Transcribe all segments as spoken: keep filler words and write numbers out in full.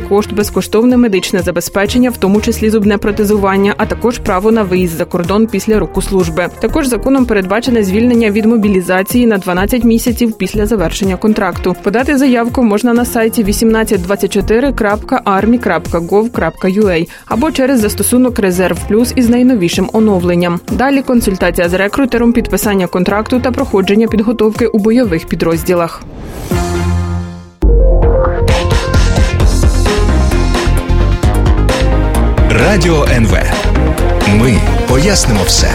кошт, безкоштовне медичне забезпечення, в тому числі зубне протезування, а також право на виїзд за кордон після року служби. Також законом передбачене звільнення від мобілізації на дванадцять місяців після завершення контракту. Подати заявку можна на сайті вісімнадцять двадцять чотири крапка армі крапка гов крапка ю а або через застосунок «Резерв Плюс» із найновішим оновленням. Далі консультація з рекрутером, підписання контракту та проходження підготовки у бойових підрозділах. Радіо ен ве. Ми пояснимо все.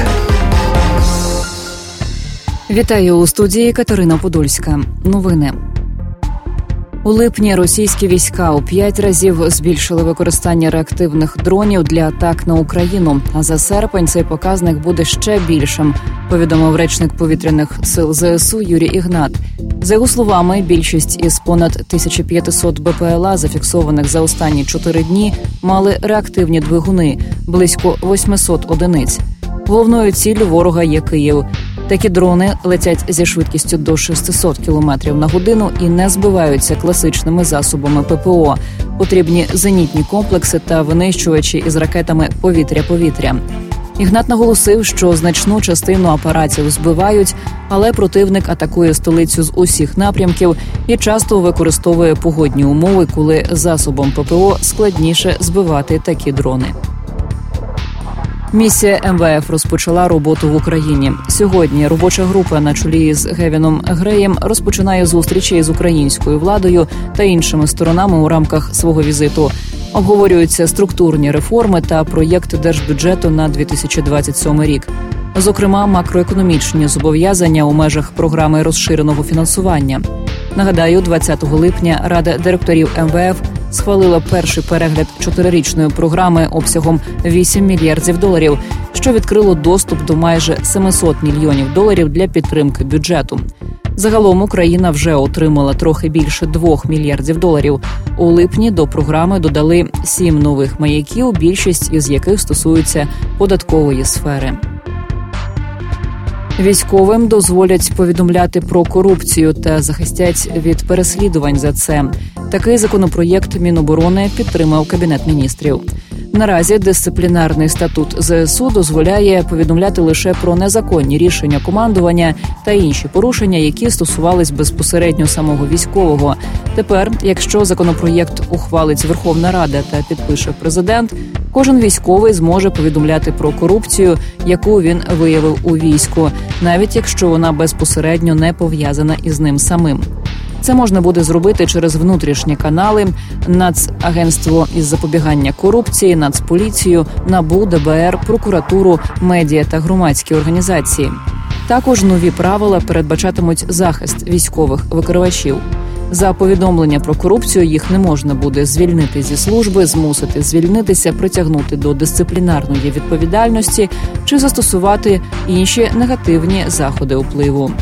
Вітаю у студії Катерина Подольська. Новини. У липні російські війська у п'ять разів збільшили використання реактивних дронів для атак на Україну, а за серпень цей показник буде ще більшим, повідомив речник повітряних сил зе ес у Юрій Ігнат. За його словами, більшість із понад тисяча п'ятсот бе пе ел а, зафіксованих за останні чотири дні, мали реактивні двигуни – близько вісімсот одиниць. Головною ціллю ворога є Київ. Такі дрони летять зі швидкістю до шістсот кілометрів на годину і не збиваються класичними засобами пе пе о. Потрібні зенітні комплекси та винищувачі із ракетами повітря-повітря. Ігнат наголосив, що значну частину апаратів збивають, але противник атакує столицю з усіх напрямків і часто використовує погодні умови, коли засобом пе пе о складніше збивати такі дрони. Місія ем ве еф розпочала роботу в Україні. Сьогодні робоча група на чолі з Гевіном Греєм розпочинає зустрічі з українською владою та іншими сторонами у рамках свого візиту. Обговорюються структурні реформи та проєкт держбюджету на дві тисячі двадцять сьомий рік. Зокрема, макроекономічні зобов'язання у межах програми розширеного фінансування. Нагадаю, двадцятого липня Рада директорів ем ве еф схвалила перший перегляд чотирирічної програми обсягом вісім мільярдів доларів, що відкрило доступ до майже сімсот мільйонів доларів для підтримки бюджету. Загалом Україна вже отримала трохи більше двох мільярдів доларів. У липні до програми додали сім нових маяків, більшість із яких стосуються податкової сфери. Військовим дозволять повідомляти про корупцію та захистять від переслідувань за це. Такий законопроєкт Міноборони підтримав Кабінет міністрів. Наразі дисциплінарний статут зе ес у дозволяє повідомляти лише про незаконні рішення командування та інші порушення, які стосувались безпосередньо самого військового. Тепер, якщо законопроєкт ухвалить Верховна Рада та підпише президент, кожен військовий зможе повідомляти про корупцію, яку він виявив у війську, навіть якщо вона безпосередньо не пов'язана із ним самим. Це можна буде зробити через внутрішні канали, Нацагентство із запобігання корупції, Нацполіцію, НАБУ, де бе ер, прокуратуру, медіа та громадські організації. Також нові правила передбачатимуть захист військових викривачів. За повідомлення про корупцію їх не можна буде звільнити зі служби, змусити звільнитися, притягнути до дисциплінарної відповідальності чи застосувати інші негативні заходи впливу.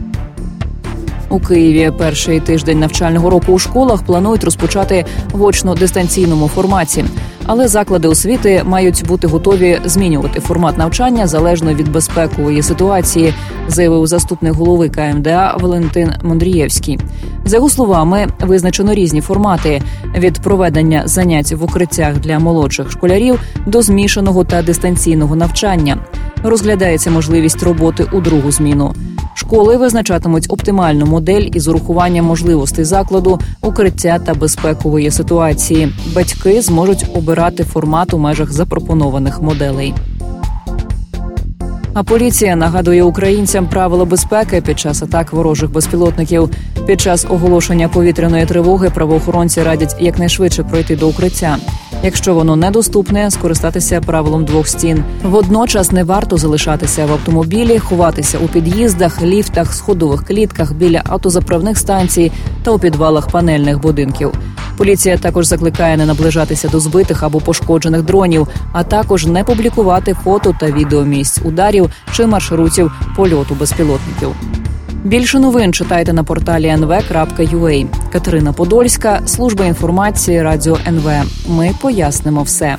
У Києві перший тиждень навчального року у школах планують розпочати в очно-дистанційному форматі. Але заклади освіти мають бути готові змінювати формат навчання залежно від безпекової ситуації, заявив заступник голови ка ем де а Валентин Мондрієвський. За його словами, визначено різні формати – від проведення занять в укриттях для молодших школярів до змішаного та дистанційного навчання. Розглядається можливість роботи у другу зміну. Школи визначатимуть оптимальну модель із урахуванням можливостей закладу, укриття та безпекової ситуації. Батьки зможуть обирати формат у межах запропонованих моделей. А поліція нагадує українцям правила безпеки під час атак ворожих безпілотників. Під час оголошення повітряної тривоги правоохоронці радять якнайшвидше пройти до укриття. Якщо воно недоступне, скористатися правилом двох стін. Водночас не варто залишатися в автомобілі, ховатися у під'їздах, ліфтах, сходових клітках, біля автозаправних станцій та у підвалах панельних будинків. Поліція також закликає не наближатися до збитих або пошкоджених дронів, а також не публікувати фото та відео місць ударів чи маршрутів польоту безпілотників. Більше новин читайте на порталі ен ве крапка ю а. Катерина Подольська, служба інформації, Радіо ен ве. Ми пояснимо все.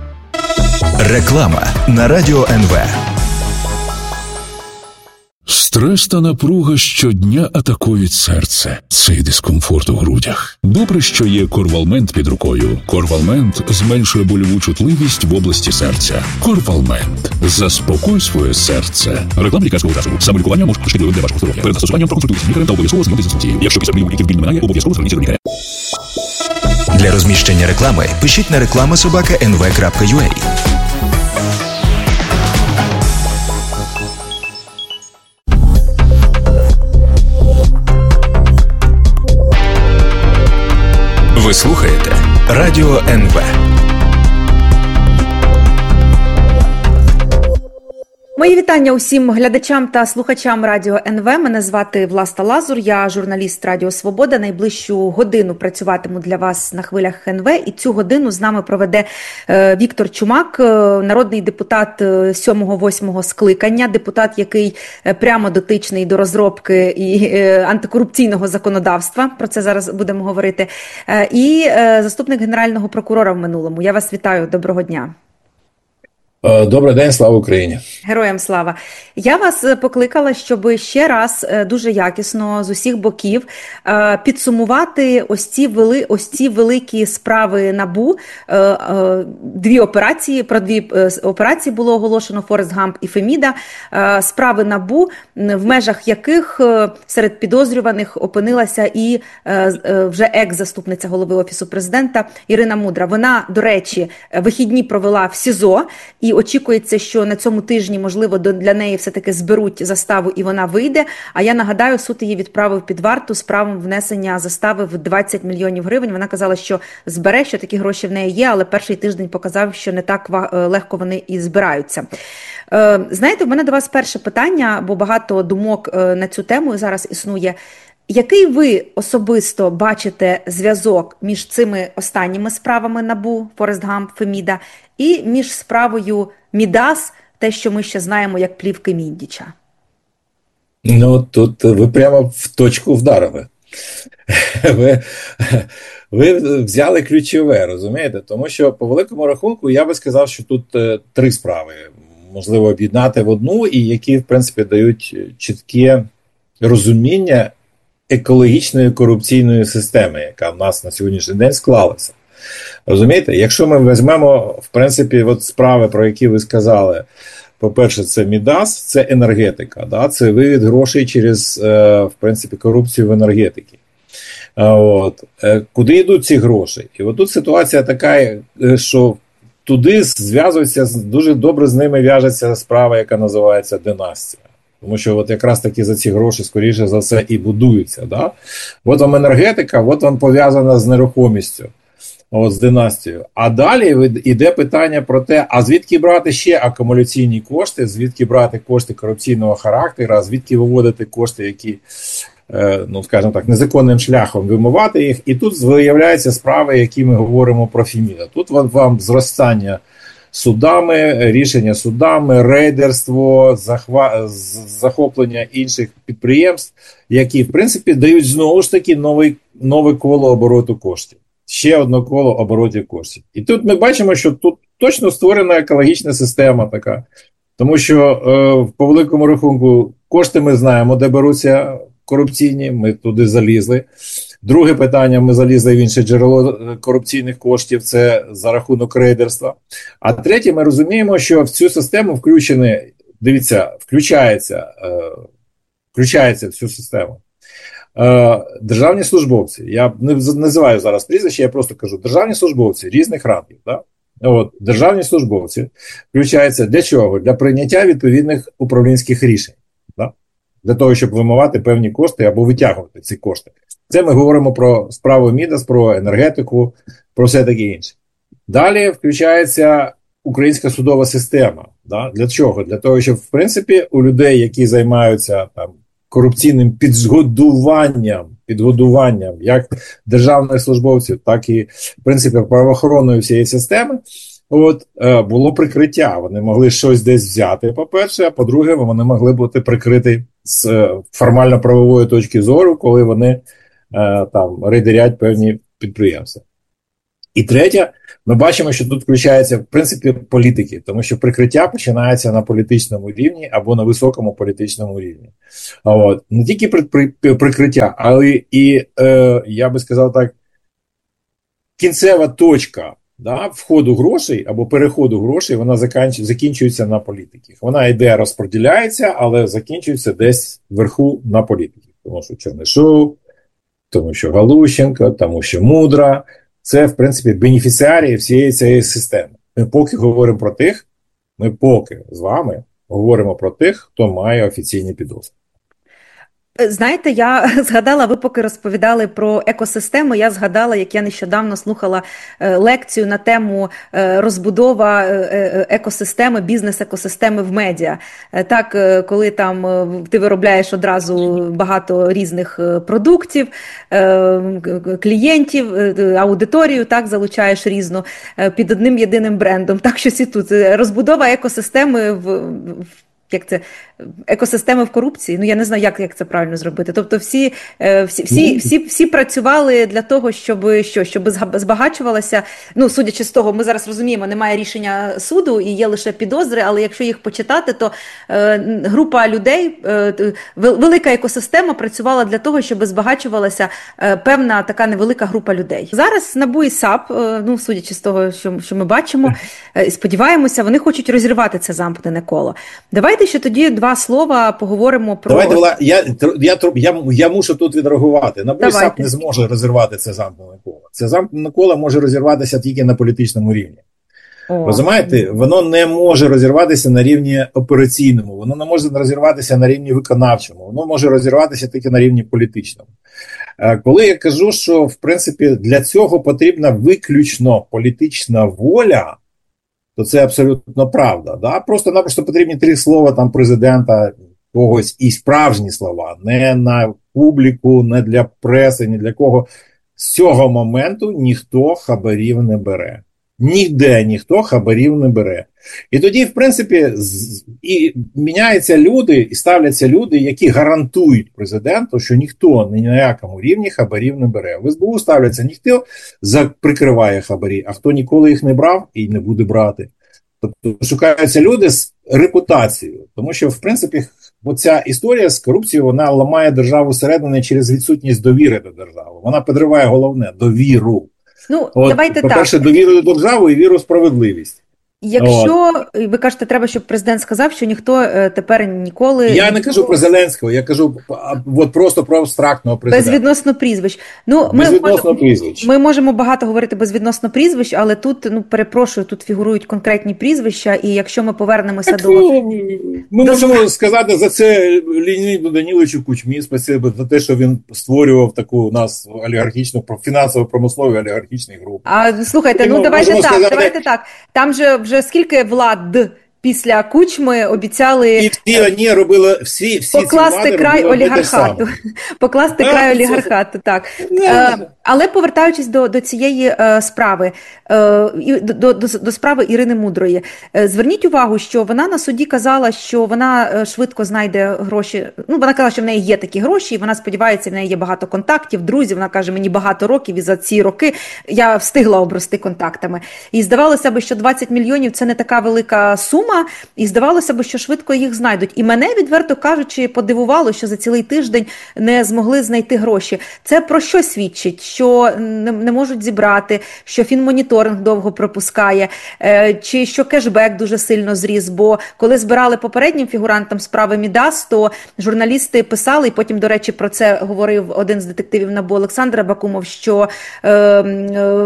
Реклама на Радіо ен ве. Стрес та напруга щодня атакують серце. Цей дискомфорт у грудях. Добре, що є Корвалмент під рукою. Корвалмент зменшує больову чутливість в області серця. Корвалмент. Заспокой своє серце. Реклама лікарського засобу. Самолікування може шкідливим для вашого здоров'я. Перед застосуванням проконсультуйтесь з лікарем та обов'язково знайомтесь з інструкцією. Якщо після прийому ліків біль не минає, обов'язково зверніться до лікаря. Для розміщення реклами пишіть на реклама собака ен ве крапка ю а. Ви слухаєте Радіо ен ве. Мої вітання усім глядачам та слухачам Радіо ен ве. Мене звати Власта Лазур, я журналіст Радіо Свобода. Найближчу годину працюватиму для вас на хвилях ен ве. І цю годину з нами проведе е, Віктор Чумак, е, народний депутат сьомого-восьмого скликання, депутат, який е, прямо дотичний до розробки і е, антикорупційного законодавства. Про це зараз будемо говорити. Е, і е, заступник генерального прокурора в минулому. Я вас вітаю. Доброго дня. Добрий день, слава Україні. Героям слава. Я вас покликала, щоб ще раз дуже якісно з усіх боків підсумувати ось ці, вели, ось ці великі справи НАБУ. Дві операції, про дві операції було оголошено: Форест Гамп і Феміда. Справи НАБУ, в межах яких серед підозрюваних опинилася і вже екс-заступниця голови Офісу Президента Ірина Мудра. Вона, до речі, вихідні провела в СІЗО, і очікується, що на цьому тижні, можливо, для неї все-таки зберуть заставу і вона вийде. А я нагадаю, суд її відправив під варту з правом внесення застави в двадцять мільйонів гривень. Вона казала, що збере, що такі гроші в неї є, але перший тиждень показав, що не так легко вони і збираються. Знаєте, в мене до вас перше питання, бо багато думок на цю тему зараз існує. Який ви особисто бачите зв'язок між цими останніми справами НАБУ, Форест Гамп, Феміда, і між справою Мідас, те, що ми ще знаємо як плівки Міндіча? Ну, тут ви прямо в точку вдарили. Ви, ви взяли ключове, розумієте? Тому що, по великому рахунку, я би сказав, що тут е, три справи можливо об'єднати в одну, і які, в принципі, дають чітке розуміння екологічної корупційної системи, яка в нас на сьогоднішній день склалася. Розумієте? Якщо ми візьмемо, в принципі, от справи, про які ви сказали, по-перше, це Мідас, це енергетика, да? Це вивід грошей через, в принципі, корупцію в енергетиці. От. Куди йдуть ці гроші? І от тут ситуація така, що туди зв'язується, дуже добре з ними в'яжеться справа, яка називається династія. Тому що от якраз таки за ці гроші, скоріше за все, і будуються. Да? От вам енергетика, от вам пов'язана з нерухомістю, от з династією. А далі йде питання про те, а звідки брати ще акумуляційні кошти, звідки брати кошти корупційного характеру, а звідки виводити кошти, які, ну, скажімо так, незаконним шляхом вимивати їх. І тут виявляються справи, які ми говоримо про Феміда. Тут вам зростання судами, рішення судами, рейдерство, захва... захоплення інших підприємств, які, в принципі, дають знову ж таки новий, нове коло обороту коштів. Ще одне коло оборотів коштів. І тут ми бачимо, що тут точно створена екологічна система така. Тому що, е, по великому рахунку, кошти ми знаємо, де беруться корупційні, ми туди залізли. Друге питання, ми залізли в інше джерело корупційних коштів, це за рахунок рейдерства. А третє, ми розуміємо, що в цю систему включені, дивіться, включається, е, включається в цю систему е, державні службовці. Я не називаю зараз прізвище, я просто кажу, державні службовці різних рангів. Да? От, державні службовці включаються для чого? Для прийняття відповідних управлінських рішень. Да? Для того, щоб вимивати певні кошти або витягувати ці кошти. Це ми говоримо про справу Мідас, про енергетику, про все таке інше. Далі включається українська судова система. Да? Для чого? Для того, щоб, в принципі, у людей, які займаються там корупційним підгодуванням, підгодуванням як державних службовців, так і, в принципі, правоохоронної всієї системи, от, було прикриття. Вони могли щось десь взяти, по-перше, а по-друге, вони могли бути прикриті з формально-правової точки зору, коли вони там рейдерять певні підприємства. І третє, ми бачимо, що тут включається, в принципі, політики, тому що прикриття починається на політичному рівні або на високому політичному рівні. От. Не тільки при, при, прикриття, але і, е, я би сказав так, кінцева точка, да, входу грошей або переходу грошей, вона закінчується на політиках. Вона йде, розподіляється, але закінчується десь вверху на політиках. Тому що Чернишов, тому що Галущенко, тому що Мудра. Це, в принципі, бенефіціарії всієї цієї системи. Ми поки говоримо про тих, ми поки з вами говоримо про тих, хто має офіційні підозри. Знаєте, я згадала, ви поки розповідали про екосистему, я згадала, як я нещодавно слухала лекцію на тему розбудова екосистеми, бізнес-екосистеми в медіа. Так, коли там ти виробляєш одразу багато різних продуктів, клієнтів, аудиторію, так, залучаєш різну під одним єдиним брендом. Так, щось і тут. Розбудова екосистеми в як це, екосистеми в корупції, ну я не знаю, як, як це правильно зробити. Тобто всі, всі, всі, всі, всі працювали для того, щоб, що, щоб збагачувалося, ну судячи з того, ми зараз розуміємо, немає рішення суду і є лише підозри, але якщо їх почитати, то е, група людей, е, велика екосистема працювала для того, щоб збагачувалася е, певна така невелика група людей. Зараз НАБУ і САП, е, ну судячи з того, що, що ми бачимо, е, сподіваємося, вони хочуть розірвати це замкнене коло. Давайте ще тоді два слова поговоримо про... Давайте, Вла, я, я, я, я мушу тут відреагувати. НАБУ і САП не зможе розірвати це замкнене коло. Це замкнене коло може розірватися тільки на політичному рівні. О. Розумієте? Воно не може розірватися на рівні операційному, воно не може розірватися на рівні виконавчому, воно може розірватися тільки на рівні політичному. Коли я кажу, що, в принципі, для цього потрібна виключно політична воля, то це абсолютно правда. Да? Просто-напросто потрібні три слова там президента, когось і справжні слова, не на публіку, не для преси, ні для кого. З цього моменту ніхто хабарів не бере. Ніде ніхто хабарів не бере. І тоді, в принципі, з, і міняються люди, і ставляться люди, які гарантують президенту, що ніхто ні на якому рівні хабарів не бере. В ес бе у ставляться, ніхто прикриває хабарі, а хто ніколи їх не брав і не буде брати. Тобто шукаються люди з репутацією. Тому що, в принципі, оця історія з корупцією, вона ламає державу зсередини через відсутність довіри до держави. Вона підриває головне – довіру. Ну, От, давайте по-перше, так. довіру до держави і віру в справедливість. Якщо, От. ви кажете, треба, щоб президент сказав, що ніхто тепер ніколи... Я не кажу про Зеленського, я кажу от просто про абстрактного президента. Безвідносно прізвищ. Ну, ми, безвідносно можемо, прізвищ. Ми можемо багато говорити безвідносно прізвищ, але тут, ну, перепрошую, тут фігурують конкретні прізвища, і якщо ми повернемося так, до... Ми до... можемо сказати за це Леоніду Даніловичу Кучмі, спасибо за те, що він створював таку у нас олігархічну, фінансово-промислову олігархічну групу. А, слухайте, ну, давайте так, сказати... давайте так. Там же вже скільки влад після Кучми обіцяли і всі вони робили, всі, всі покласти ці край олігархату. Покласти край олігархату, так. Е, але повертаючись до, до цієї е, справи, е, до, до, до справи Ірини Мудрої, е, зверніть увагу, що вона на суді казала, що вона е, швидко знайде гроші. Ну, вона казала, що в неї є такі гроші, і вона сподівається, в неї є багато контактів, друзів. Вона каже, мені багато років, і за ці роки я встигла обрости контактами. І здавалося б, що двадцять мільйонів – це не така велика сума, і здавалося б, що швидко їх знайдуть. І мене, відверто кажучи, подивувало, що за цілий тиждень не змогли знайти гроші. Це про що свідчить? Що не, не можуть зібрати, що фінмоніторинг довго пропускає, е, чи що кешбек дуже сильно зріс. Бо коли збирали попереднім фігурантам справи Мідас, то журналісти писали, і потім, до речі, про це говорив один з детективів НАБУ Олександр Абакумов, що... Е, е,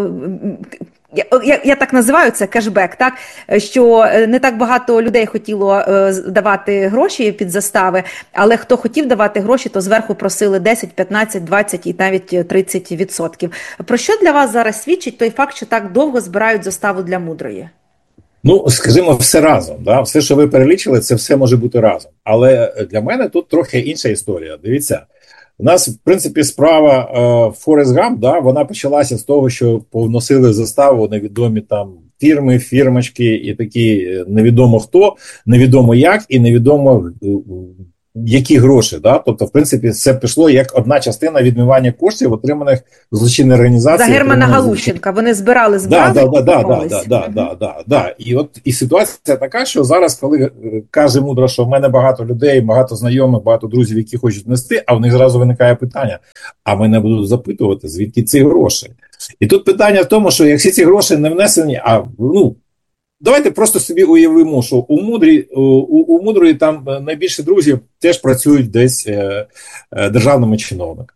Я, я, я так називаю це кешбек, так, що не так багато людей хотіло е, давати гроші під застави, але хто хотів давати гроші, то зверху просили десять, п'ятнадцять, двадцять і навіть тридцять відсотків. Про що для вас зараз свідчить той факт, що так довго збирають заставу для Мудрої? Ну, скажімо, все разом. Да? Все, що ви перелічили, це все може бути разом. Але для мене тут трохи інша історія. Дивіться, у нас, в принципі, справа е, Форест Гамп, да, вона почалася з того, що повносили заставу невідомі там фірми, фірмочки і такі невідомо хто, невідомо як і невідомо які гроші, да? Тобто, в принципі, це пішло як одна частина відмивання коштів, отриманих злочинної організації. За Германа Галущенка. Вони збирали, збирали. Да, да, да, да, да, да, да, да, да. І от і ситуація така, що зараз, коли каже мудро, що в мене багато людей, багато знайомих, багато друзів, які хочуть внести, а в них зразу виникає питання, а мене будуть запитувати, звідки ці гроші. І тут питання в тому, що якщо ці гроші не внесені, а, ну, давайте просто собі уявимо, що у Мудрі, у, у Мудрої там найбільше друзів теж працюють десь е, е, державними чиновниками.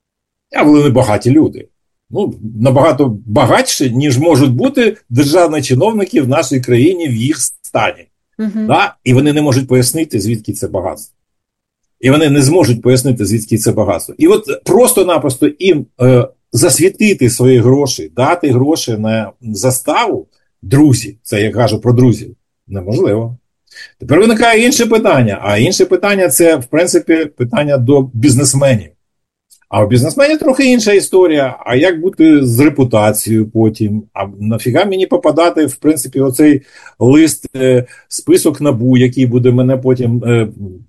А вони багаті люди. Ну, набагато багатші, ніж можуть бути державні чиновники в нашій країні в їх стані. Uh-huh. Да? І вони не можуть пояснити, звідки це багатство. І вони не зможуть пояснити, звідки це багатство. І от просто-напросто їм е, засвітити свої гроші, дати гроші на заставу, друзі, це я кажу про друзів, неможливо. Тепер виникає інше питання, а інше питання це, в принципі, питання до бізнесменів. А у бізнесменів трохи інша історія, а як бути з репутацією потім, а нафіга мені попадати, в принципі, оцей лист, е, список НАБУ, який буде мене потім... Е,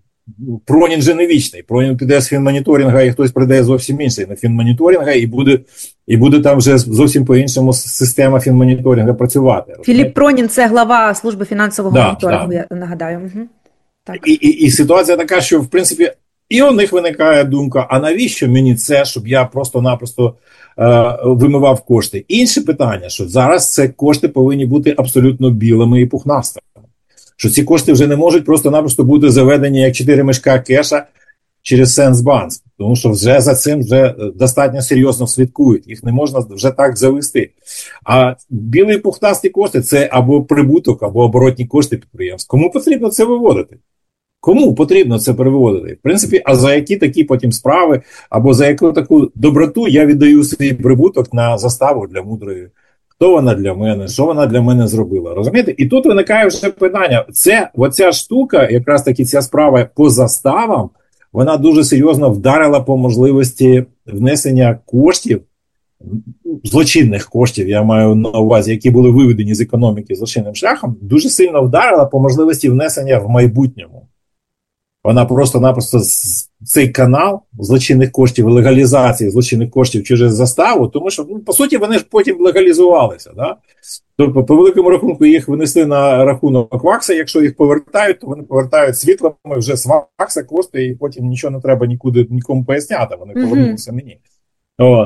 Пронін же не вічний, Пронін піде з фінмоніторинга і хтось прийде зовсім інший на фінмоніторинга і буде, і буде там вже зовсім по-іншому система фінмоніторинга працювати. Філіп Пронін – це глава служби фінансового да, моніторингу, да. я нагадаю. Угу. Так. І, і, і ситуація така, що в принципі і у них виникає думка, а навіщо мені це, щоб я просто-напросто е, вимивав кошти. Інше питання, що зараз це кошти повинні бути абсолютно білими і пухнастими. Що ці кошти вже не можуть просто-напросто бути заведені як чотири мішка кеша через Сенсбанк, тому що вже за цим вже достатньо серйозно слідкують, їх не можна вже так завести. А білі пухнасті кошти – це або прибуток, або оборотні кошти підприємств. Кому потрібно це виводити? Кому потрібно це переводити? В принципі, а за які такі потім справи, або за яку таку доброту я віддаю свій прибуток на заставу для Мудрої? Хто вона для мене, що вона для мене зробила, розумієте? І тут виникає вже питання, це, оця штука, якраз таки ця справа по заставам, вона дуже серйозно вдарила по можливості внесення коштів, злочинних коштів, я маю на увазі, які були виведені з економіки злочинним шляхом, дуже сильно вдарила по можливості внесення в майбутньому. Вона просто-напросто цей канал злочинних коштів, легалізації злочинних коштів через заставу, тому що, ну, по суті, вони ж потім легалізувалися. Да? Тобто, по великому рахунку, їх винесли на рахунок ВАКСа, якщо їх повертають, то вони повертають світлами вже з ВАКСа кошти, і потім нічого не треба нікуди нікому поясняти, вони mm-hmm. повернулися мені. О.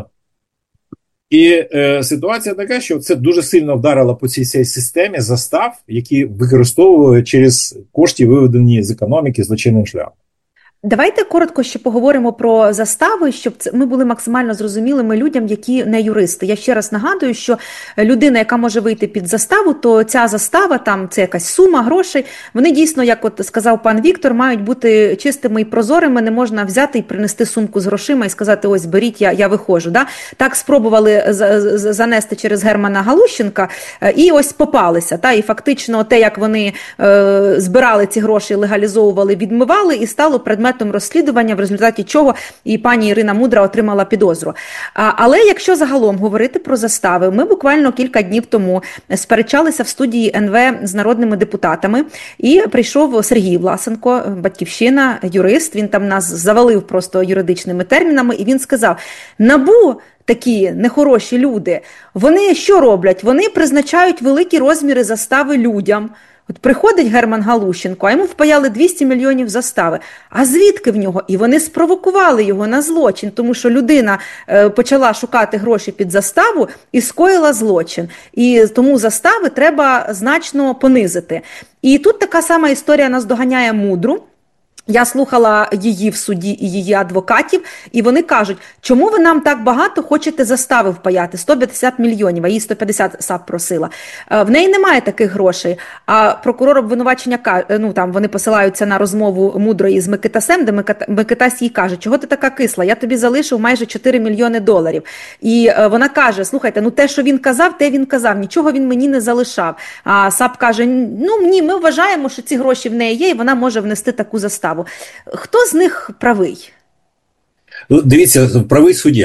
І е, ситуація така, що це дуже сильно вдарило по цій, цій системі застав, які використовували через кошти, виведені з економіки злочинним шляхом. Давайте коротко ще поговоримо про застави, щоб ми були максимально зрозумілими людям, які не юристи. Я ще раз нагадую, що людина, яка може вийти під заставу, то ця застава, там це якась сума грошей, вони дійсно, як от сказав пан Віктор, мають бути чистими і прозорими, не можна взяти і принести сумку з грошима і сказати, ось, беріть, я, я виходжу. Да? Так спробували занести через Германа Галущенка і ось попалися. Та? І фактично те, як вони е, збирали ці гроші, легалізовували, відмивали і стало предметом розслідування, в результаті чого і пані Ірина Мудра отримала підозру. А, але якщо загалом говорити про застави, ми буквально кілька днів тому сперечалися в студії ен ве з народними депутатами, і прийшов Сергій Власенко, Батьківщина, юрист, він там нас завалив просто юридичними термінами, і він сказав, НАБУ такі нехороші люди, вони що роблять? Вони призначають великі розміри застави людям. От приходить Герман Галущенко, а йому впаяли двісті мільйонів застави. А звідки в нього? І вони спровокували його на злочин, тому що людина е, почала шукати гроші під заставу і скоїла злочин. І тому застави треба значно понизити. І тут така сама історія нас доганяє Мудру. Я слухала її в суді і її адвокатів, і вони кажуть, чому ви нам так багато хочете застави впаяти, сто п'ятдесят мільйонів, а її сто п'ятдесят САП просила. В неї немає таких грошей, а прокурор обвинувачення, ну там вони посилаються на розмову Мудрої з Микитасем, де Микитась їй каже, чого ти така кисла, я тобі залишив майже чотири мільйони доларів. І вона каже, слухайте, ну те, що він казав, те він казав, нічого він мені не залишав. А САП каже, ну ні, ми вважаємо, що ці гроші в неї є, і вона може внести таку заставу. Хто з них правий? Дивіться, правий суддя.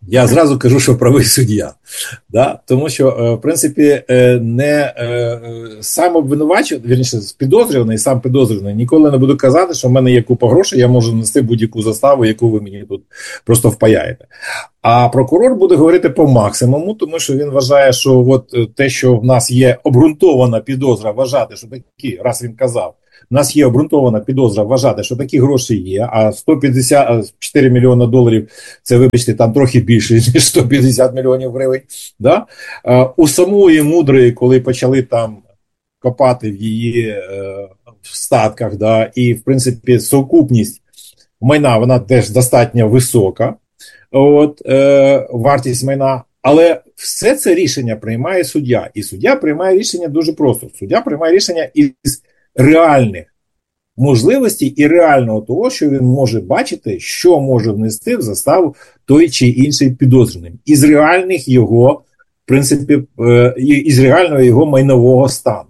Я зразу кажу, що правий суддя. Да? Тому що, в принципі, не сам обвинувачений, вірніше, підозрюваний, сам підозрюваний, ніколи не буду казати, що в мене є купа грошей, я можу нести будь-яку заставу, яку ви мені тут просто впаяєте. А прокурор буде говорити по максимуму, тому що він вважає, що от те, що в нас є обґрунтована підозра вважати, що такі, раз він казав, у нас є обґрунтована підозра вважати, що такі гроші є, а сто п'ятдесят чотири мільйони доларів, це, вибачте, там трохи більше, ніж сто п'ятдесят мільйонів гривень. Да? У самої Мудрої, коли почали там копати в її е, в статках, да, і, в принципі, сукупність майна, вона теж достатньо висока, от, е, вартість майна, але все це рішення приймає суддя. І суддя приймає рішення дуже просто. Суддя приймає рішення із реальних можливостей і реального того, що він може бачити, що може внести в заставу той чи інший підозрюваний. Із реальних його, в принципі, із реального його майнового стану.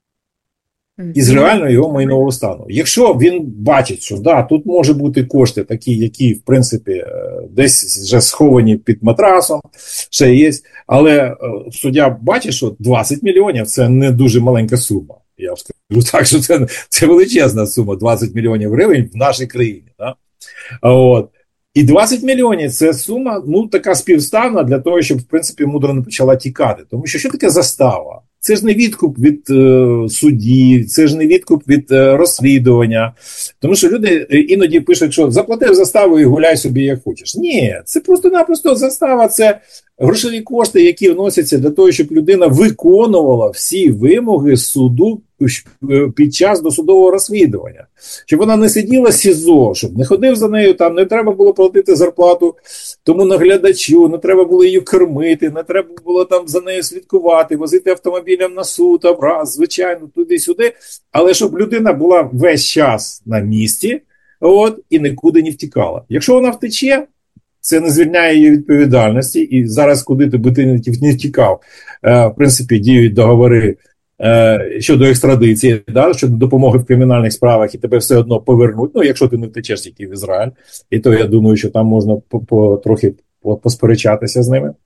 Із реального його майнового стану. Якщо він бачить, що да, тут може бути кошти такі, які, в принципі, десь вже сховані під матрасом, ще є, але суддя бачить, що двадцять мільйонів – це не дуже маленька сума. Я скажу так, що це, це величезна сума, двадцять мільйонів гривень в нашій країні. Да? От. І двадцять мільйонів – це сума, ну, така співставна для того, щоб, в принципі, Мудра не почала тікати. Тому що що таке застава? Це ж не відкуп від е, судді, це ж не відкуп від е, розслідування. Тому що люди іноді пишуть, що заплатив заставу і гуляй собі як хочеш. Ні, це просто-напросто застава, це грошові кошти, які вносяться для того, щоб людина виконувала всі вимоги суду під час досудового розслідування. Щоб вона не сиділа в СІЗО, щоб не ходив за нею, там не треба було платити зарплату тому наглядачу, не треба було її кормити, не треба було там за нею слідкувати, возити автомобілем на суд, образ, звичайно, туди-сюди. Але щоб людина була весь час на місці, от, і нікуди не втікала. Якщо вона втече, це не звільняє її відповідальності, і зараз, куди ти би ти не втікав, е, в принципі, діють договори е, щодо екстрадиції, да, щодо допомоги в кримінальних справах, і тебе все одно повернуть, ну, якщо ти не втечеш тільки в Ізраїль, і то я думаю, що там можна по, по, трохи посперечатися з ними,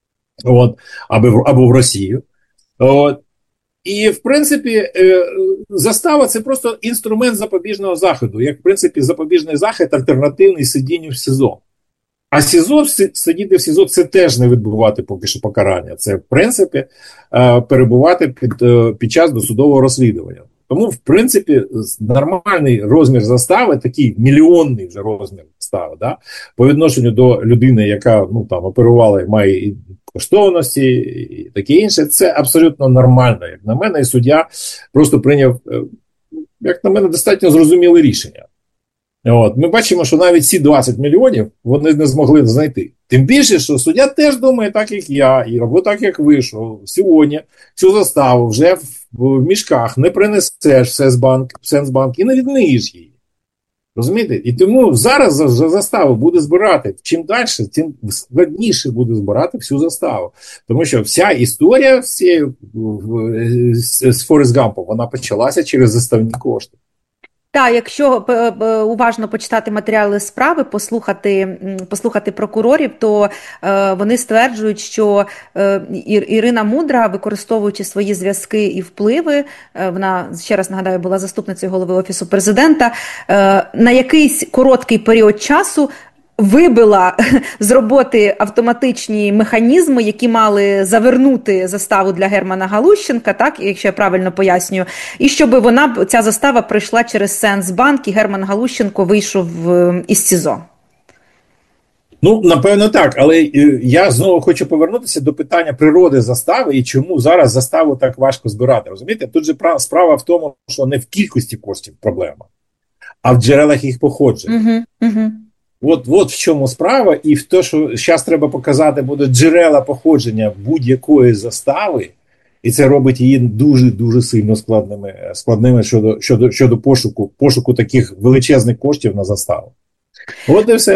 от, або, або в Росію. От. І, в принципі, е, застава – це просто інструмент запобіжного заходу, як, в принципі, запобіжний захід альтернативний сидінню в СІЗО. А СІЗО, сидіти в СІЗО – це теж не відбувати поки що покарання. Це, в принципі, перебувати під, під час досудового розслідування. Тому, в принципі, нормальний розмір застави, такий мільйонний вже розмір застави, да, по відношенню до людини, яка, ну, там, оперувала, має і коштовності, і таке інше, це абсолютно нормально. Як на мене, і суддя просто прийняв, як на мене, достатньо зрозуміле рішення. От, ми бачимо, що навіть ці двадцять мільйонів вони не змогли знайти. Тим більше, що суддя теж думає так, як я, або так, як ви, що сьогодні цю заставу вже в, в мішках не принесеш в Сенсбанк, в Сенсбанк і не відмиєш її. Розумієте? І тому зараз за, за заставу буде збирати. Чим далі, тим складніше буде збирати всю заставу. Тому що вся історія з, з Форест Гампом, вона почалася через заставні кошти. Так, якщо уважно почитати матеріали справи, послухати, послухати прокурорів, то е, вони стверджують, що е, Ірина Мудра, використовуючи свої зв'язки і впливи, е, вона, ще раз нагадаю, була заступницею голови Офісу президента, е, на якийсь короткий період часу вибила з роботи автоматичні механізми, які мали завернути заставу для Германа Галущенка, так, якщо я правильно пояснюю, і щоб вона, ця застава пройшла через Сенсбанк, і Герман Галущенко вийшов із СІЗО. Ну, напевно, так, але я знову хочу повернутися до питання природи застави і чому зараз заставу так важко збирати. Розумієте, тут же справа в тому, що не в кількості коштів проблема, а в джерелах їх походження. Угу, угу. От, от в чому справа, і в те, що зараз треба показати, буде джерела походження будь-якої застави, і це робить її дуже-дуже сильно складними, складними щодо, щодо, щодо пошуку, пошуку таких величезних коштів на заставу. От і все.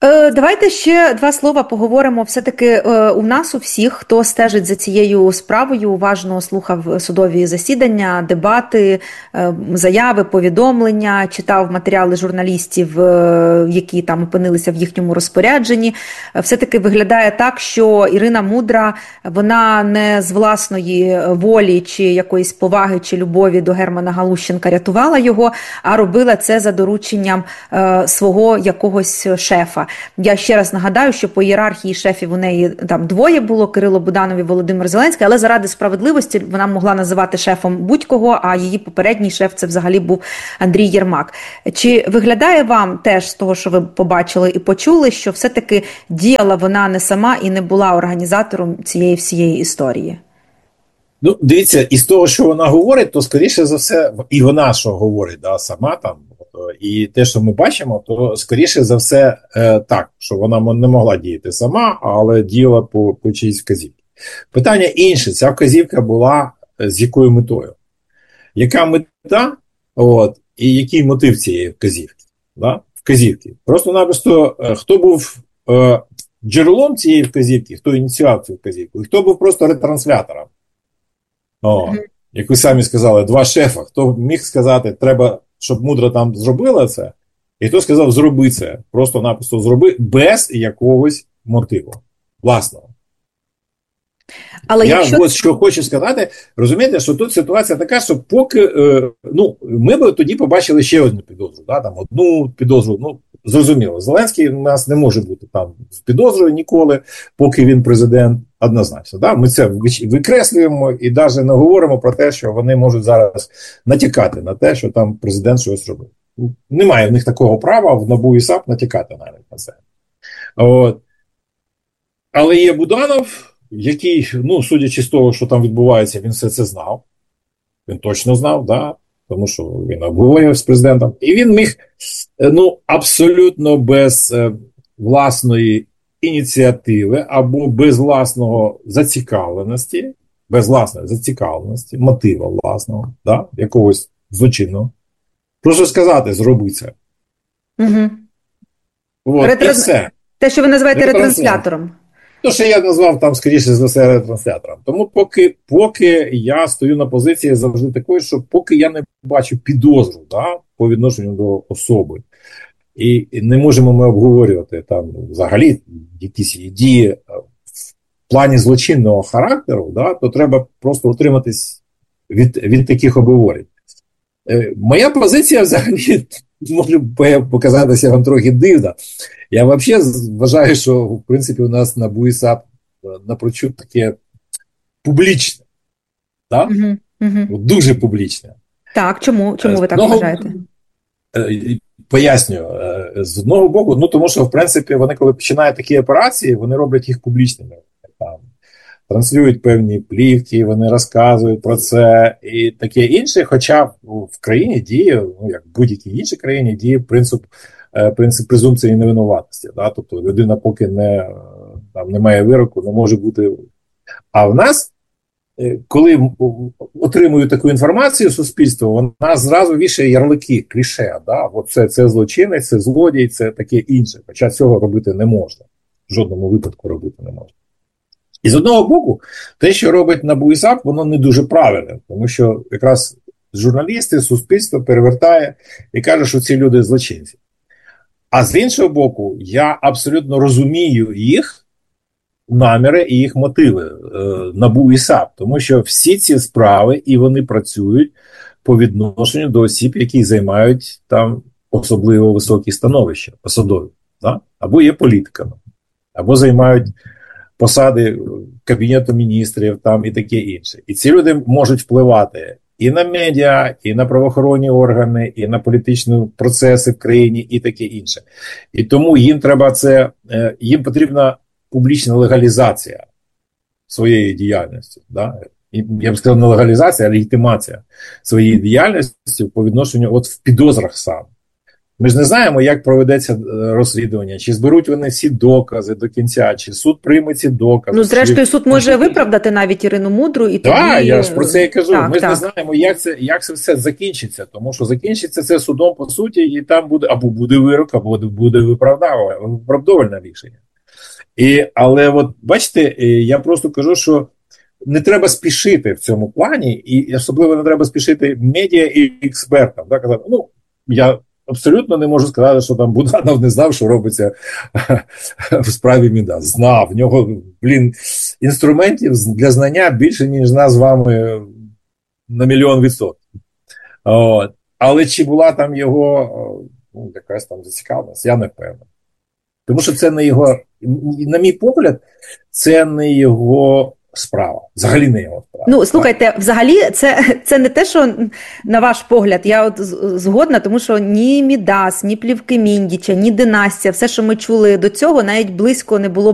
Давайте ще два слова поговоримо. Все-таки у нас у всіх, хто стежить за цією справою, уважно слухав судові засідання, дебати, заяви, повідомлення, читав матеріали журналістів, які там опинилися в їхньому розпорядженні. Все-таки виглядає так, що Ірина Мудра, вона не з власної волі чи якоїсь поваги чи любові до Германа Галущенка рятувала його, а робила це за дорученням свого якогось шефа. Я ще раз нагадаю, що по ієрархії шефів у неї там двоє було, Кирило Буданов і Володимир Зеленський, але заради справедливості вона могла називати шефом будь-кого, а її попередній шеф це взагалі був Андрій Єрмак. Чи виглядає вам теж з того, що ви побачили і почули, що все-таки діяла вона не сама і не була організатором цієї всієї історії? Ну, дивіться, із того, що вона говорить, то, скоріше за все, і вона, що говорить, да, сама там, і те, що ми бачимо, то, скоріше за все, е, так, що вона не могла діяти сама, але діяла по, по чиїсь вказівці. Питання інше, ця вказівка була з якою метою? Яка мета, от, і який мотив цієї вказівки? Да? Вказівки. Просто-напросто, хто був е, джерелом цієї вказівки, хто ініціював цю вказівку, і хто був просто ретранслятором. О, mm-hmm. Як ви самі сказали, два шефа. Хто міг сказати, треба, щоб Мудра там зробила це, і хто сказав, зроби це. Просто-напросто зроби без якогось мотиву власного. Але я якщо... ось що хочу сказати, розумієте, що тут ситуація така, що поки, е, ну, ми б тоді побачили ще одну підозру, да, там одну підозру, ну, зрозуміло, Зеленський у нас не може бути там з підозрою ніколи, поки він президент, однозначно, да, ми це викреслюємо і навіть не говоримо про те, що вони можуть зараз натякати на те, що там президент щось робив. Немає в них такого права в НАБУ і САП натякати навіть на це. От. Але є Буданов, який, ну, судячи з того, що там відбувається, він все це знав. Він точно знав, да, тому що він обговорював з президентом. І він міг, ну, абсолютно без е, власної ініціативи або без власного зацікавленості, без власної зацікавленості, мотива власного, да, якогось злочинного, просто сказати, зроби це. Угу. От, Ретранс... і все. Те, що ви називаєте ретранслятором. То, що я назвав там, скоріше за все, ретранслятором. Тому поки, поки я стою на позиції завжди такої, що поки я не бачу підозру, да, по відношенню до особи, і не можемо ми обговорювати там взагалі якісь дії в плані злочинного характеру, да, то треба просто утриматись від, від таких обговорень. Е, моя позиція взагалі може показатися вам трохи дивна. Я взагалі вважаю, що, в принципі, у нас НАБУ і САП напрочуд таке публічне. Так? Угу, угу. Дуже публічне. Так, чому? Чому ви так одного, вважаєте? Пояснюю. З одного боку, ну, тому що, в принципі, вони, коли починають такі операції, вони роблять їх публічними. Там, транслюють певні плівки, вони розказують про це і таке інше, хоча в країні діє, ну, як в будь-якій іншій країні, діє принцип, принцип презумпції невинуватості. Да? Тобто людина поки не, там, не має вироку, не може бути. А в нас, коли отримують таку інформацію суспільство, вона зразу вішає ярлики, кліше. Да? От це, це злочинець, це злодій, це таке інше. Хоча цього робити не можна. В жодному випадку робити не можна. І з одного боку, те, що робить НАБУ і САП, воно не дуже правильне, тому що якраз журналісти, суспільство перевертає і каже, що ці люди злочинці. А з іншого боку, я абсолютно розумію їх наміри і їх мотиви, НАБУ і САП, тому що всі ці справи, і вони працюють по відношенню до осіб, які займають там особливо високі становища, посадові, да? Або є політиками, або займають посади Кабінету міністрів там і таке інше. І ці люди можуть впливати і на медіа, і на правоохоронні органи, і на політичні процеси в країні, і таке інше. І тому їм треба це, їм потрібна публічна легалізація своєї діяльності. Да? І, я б сказав, не легалізація, а легітимація своєї діяльності по відношенню от в підозрах сам. Ми ж не знаємо, як проведеться розслідування, чи зберуть вони всі докази до кінця, чи суд прийме ці докази. Ну, зрештою, чи... суд може виправдати навіть Ірину Мудру. І так, тоді... я ж про це і кажу. Так, Ми так. ж не знаємо, як це, як це все закінчиться, тому що закінчиться це судом по суті, і там буде або буде вирок, або буде виправдовувальне рішення. І, але от бачите, я просто кажу, що не треба спішити в цьому плані, і особливо не треба спішити медіа і експертам. Так, казати, ну, я абсолютно не можу сказати, що там Буданов не знав, що робиться в справі МІДа. Знав. В нього, блін, інструментів для знання більше, ніж нас з вами на мільйон відсотків. От. Але чи була там його ну, якась там зацікавленість, я не впевнений. Тому що це не його, на мій погляд, це не його справа. Взагалі не його справа. Ну, слухайте, взагалі це, це не те, що на ваш погляд, я от згодна, тому що ні Мідас, ні плівки Міндіча, ні династія, все, що ми чули до цього, навіть близько не було